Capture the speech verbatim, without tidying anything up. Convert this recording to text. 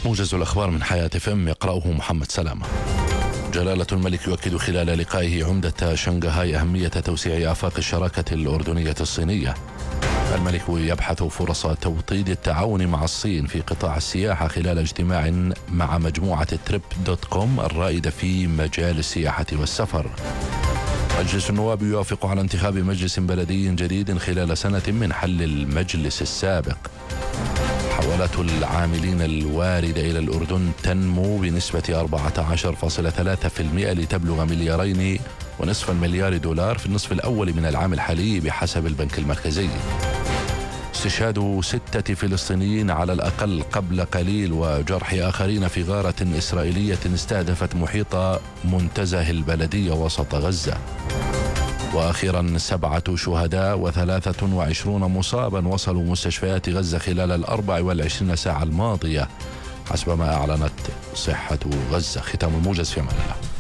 موجز الأخبار من حياة فم يقرأه محمد سلامة. جلالة الملك يؤكد خلال لقائه عمدة شنغهاي أهمية توسيع آفاق الشراكة الأردنية الصينية. الملك يبحث فرص توطيد التعاون مع الصين في قطاع السياحة خلال اجتماع مع مجموعة تريب دوت كوم الرائدة في مجال السياحة والسفر. مجلس النواب يوافق على انتخاب مجلس بلدي جديد خلال سنة من حل المجلس السابق. حوالات العاملين الواردة إلى الأردن تنمو بنسبة أربعة عشر فاصلة ثلاثة بالمئة لتبلغ مليارين ونصف المليار دولار في النصف الأول من العام الحالي بحسب البنك المركزي. استشهاد ستة فلسطينيين على الأقل قبل قليل وجرح آخرين في غارة إسرائيلية استهدفت محيط منتزه البلدية وسط غزة. وأخيرا سبعة شهداء وثلاثة وعشرون مصابا وصلوا مستشفيات غزة خلال الأربع والعشرين ساعة الماضية حسب ما أعلنت صحة غزة. ختام الموجز في أمان الله.